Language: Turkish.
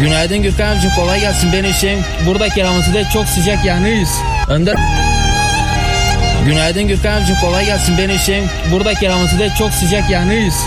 Günaydın Gürkan abicim, kolay gelsin. Ben Hüseyin. Burada Keramet'te çok sıcak yanıyız. Önder. Günaydın Gürkan abicim, kolay gelsin. Ben Hüseyin. Burada Keramet'te çok sıcak yanıyız.